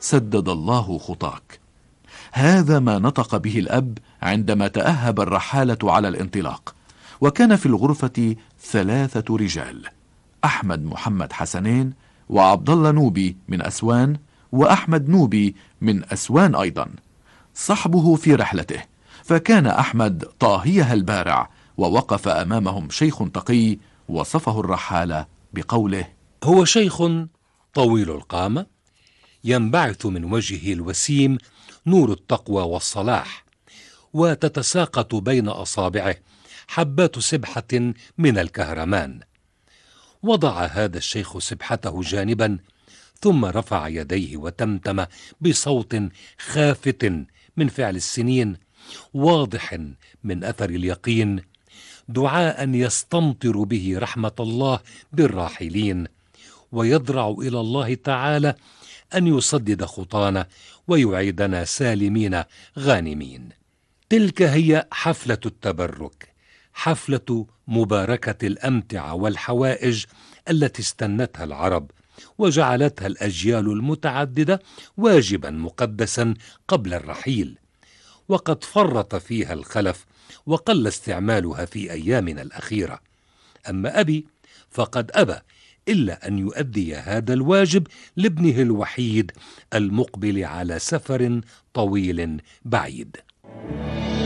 سدد الله خطاك. هذا ما نطق به الأب عندما تأهب الرحالة على الانطلاق. وكان في الغرفة 3 رجال: أحمد محمد حسنين، وعبد الله نوبي من أسوان، وأحمد نوبي من أسوان أيضا، صحبه في رحلته. فكان أحمد طاهيها البارع، ووقف أمامهم شيخ تقي وصفه الرحالة بقوله: هو شيخ طويل القامة، ينبعث من وجهه الوسيم نور التقوى والصلاح، وتتساقط بين أصابعه حبات سبحة من الكهرمان. وضع هذا الشيخ سبحته جانبا، ثم رفع يديه وتمتم بصوت خافت من فعل السنين، واضح من أثر اليقين، دعاء يستمطر به رحمة الله بالراحلين، ويضرع إلى الله تعالى أن يسدد خطانا ويعيدنا سالمين غانمين. تلك هي حفلة التبرك، حفلة مباركة الأمتعة والحوائج التي استنتها العرب وجعلتها الأجيال المتعددة واجبا مقدسا قبل الرحيل، وقد فرط فيها الخلف وقل استعمالها في أيامنا الأخيرة. أما أبي فقد أبى إلا أن يؤدي هذا الواجب لابنه الوحيد المقبل على سفر طويل بعيد.